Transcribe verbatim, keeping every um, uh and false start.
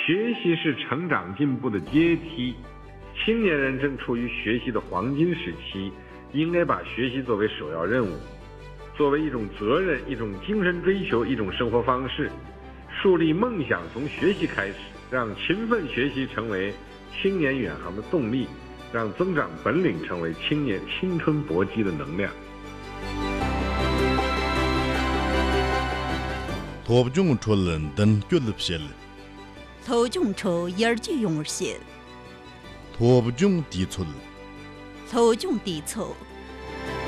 学习是成长进步的阶梯，青年人正处于学习的黄金时期，应该把学习作为首要任务，作为一种责任，一种精神追求，一种生活方式。树立梦想从学习开始，让勤奋学习成为青年远航的动力，让增长本领成为青年青春搏击的能量。 托不中出伦敦俱乐部， 头中出一儿用些， 托不中地出， 头中地出。